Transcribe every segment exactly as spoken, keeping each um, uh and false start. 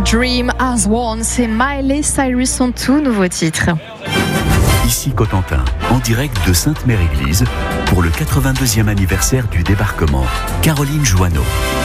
Dream as One, c'est Miley Cyrus, son tout nouveau titre. Ici Cotentin, en direct de Sainte-Mère-Église pour le quatre-vingt-deuxième anniversaire du débarquement. Caroline Joanneau.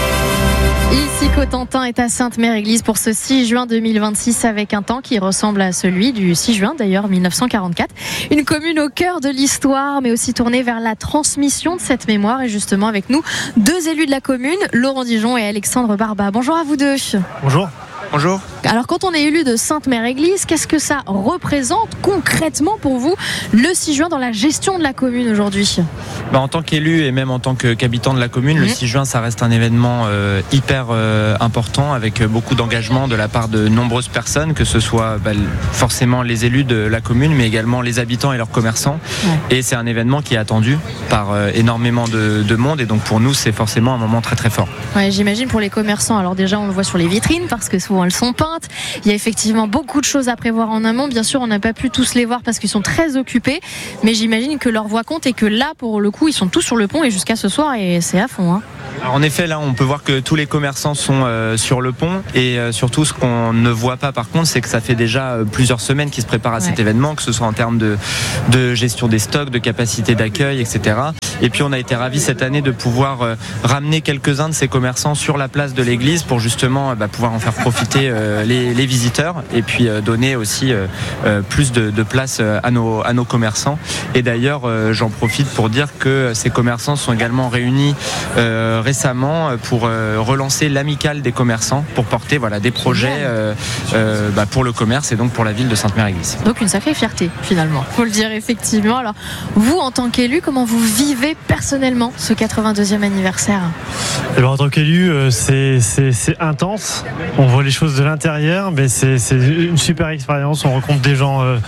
Ici Cotentin est à Sainte-Mère-Église pour ce six juin deux mille vingt-six avec un temps qui ressemble à celui du six juin d'ailleurs mille neuf cent quarante-quatre. Une commune au cœur de l'histoire mais aussi tournée vers la transmission de cette mémoire et justement avec nous deux élus de la commune, Laurent Dijon et Alexandre Barba. Bonjour à vous deux. Bonjour. Bonjour. Alors quand on est élu de Sainte-Mère-Église, qu'est-ce que ça représente concrètement pour vous le six juin dans la gestion de la commune aujourd'hui ? Bah, en tant qu'élu et même en tant que, qu'habitant de la commune, mmh. le six juin ça reste un événement euh, hyper euh, important avec beaucoup d'engagement de la part de nombreuses personnes, que ce soit bah, forcément les élus de la commune mais également les habitants et leurs commerçants. Ouais. Et c'est un événement qui est attendu par euh, énormément de, de monde et donc pour nous c'est forcément un moment très très fort. Ouais, j'imagine pour les commerçants, alors déjà on le voit sur les vitrines parce que souvent elles sont peintes. Il y a effectivement beaucoup de choses à prévoir en amont. Bien sûr, on n'a pas pu tous les voir parce qu'ils sont très occupés. Mais j'imagine que leur voix compte et que là, pour le coup, ils sont tous sur le pont et jusqu'à ce soir et c'est à fond. Hein. Alors en effet, là, on peut voir que tous les commerçants sont euh, sur le pont et euh, surtout, ce qu'on ne voit pas par contre, c'est que ça fait déjà euh, plusieurs semaines qu'ils se préparent à ouais. cet événement, que ce soit en termes de, de gestion des stocks, de capacité d'accueil, et cetera. Et puis, on a été ravis cette année de pouvoir euh, ramener quelques-uns de ces commerçants sur la place de l'église pour justement euh, bah, pouvoir en faire profiter euh, les, les visiteurs et puis euh, donner aussi euh, euh, plus de, de place euh, à, nos, à nos commerçants. Et d'ailleurs, euh, j'en profite pour dire que ces commerçants sont également réunis euh, récemment pour euh, relancer l'amicale des commerçants pour porter voilà, des projets euh, euh, bah, pour le commerce et donc pour la ville de Sainte-Mère-Église. Donc une sacrée fierté finalement, faut le dire effectivement. Alors vous en tant qu'élu, comment vous vivez personnellement ce quatre-vingt-deuxième anniversaire ? Eh ben, en tant qu'élu, euh, c'est, c'est, c'est intense, on voit les choses de l'intérieur, mais c'est, c'est une super expérience, on rencontre des gens euh,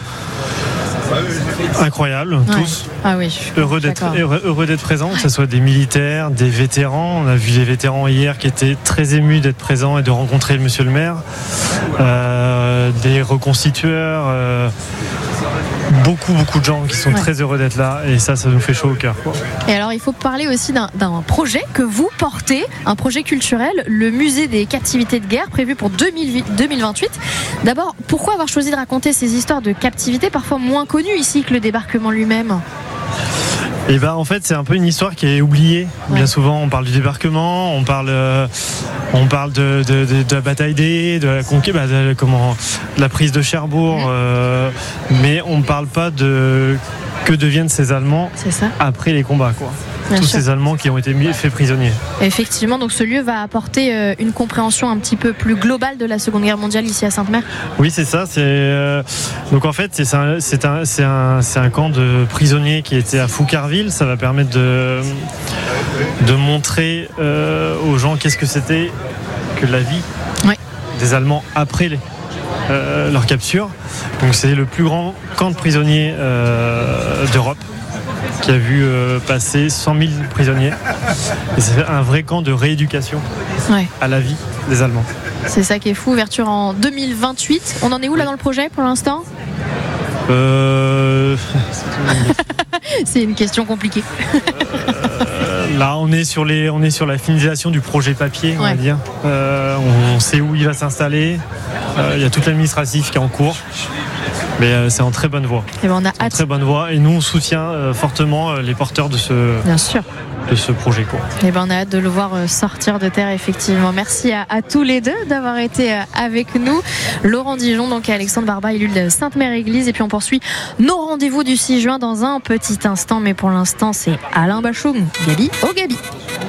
incroyables, ouais. tous. Ah oui, heureux d'être, heureux, heureux d'être présents, que ce soit des militaires, des vétérans. On a vu des vétérans hier qui étaient très émus d'être présents et de rencontrer le monsieur le maire. Euh, des reconstitueurs, euh, beaucoup, beaucoup de gens qui sont ouais. très heureux d'être là et ça, ça nous fait chaud au cœur. Quoi. Et alors, il faut parler aussi d'un, d'un projet que vous portez, un projet culturel, le musée des captivités de guerre, prévu pour deux mille vingt-huit. D'abord, pourquoi avoir choisi de raconter ces histoires de captivité, parfois moins connues ici que le débarquement lui-même ? Et ben en fait c'est un peu une histoire qui est oubliée. Ouais. Bien souvent on parle du débarquement, on parle, euh, on parle de, de, de, de la bataille d'Aix, de la conquête, bah, de, comment, de la prise de Cherbourg, mmh. euh, mais on ne parle pas de que deviennent ces Allemands après les combats, quoi. Bien Tous sûr. Ces Allemands qui ont été faits prisonniers. Effectivement, donc ce lieu va apporter euh, une compréhension un petit peu plus globale de la Seconde Guerre mondiale ici à Sainte-Mère. Oui, c'est ça. C'est, euh, donc en fait, c'est un, c'est, un, c'est, un, c'est un camp de prisonniers qui était à Foucarville. Ça va permettre de, de montrer euh, aux gens qu'est-ce que c'était que la vie oui. des Allemands après les, euh, leur capture. Donc c'est le plus grand camp de prisonniers euh, d'Europe, qui a vu euh, passer cent mille prisonniers. Et c'est un vrai camp de rééducation ouais. à la vie des Allemands. C'est ça qui est fou, ouverture en deux mille vingt-huit. On en est où là dans le projet pour l'instant ? euh... C'est une question compliquée. euh, là, on est, sur les, on est sur la finalisation du projet papier, on ouais. va dire. Euh, on sait où il va s'installer. Euh, il y a toute l'administratif qui est en cours. Mais euh, c'est en très bonne voie. Et ben on a en hâte. très bonne voie. Et nous, on soutient euh, fortement euh, les porteurs de ce, Bien sûr. de ce projet. Quoi. Et ben on a hâte de le voir euh, sortir de terre, effectivement. Merci à, à tous les deux d'avoir été euh, avec nous. Laurent Dijon, donc et Alexandre Barba, élu de Sainte-Mère-Église. Et puis on poursuit nos rendez-vous du six juin dans un petit instant. Mais pour l'instant, c'est Alain Bachung, Gabi au Gabi.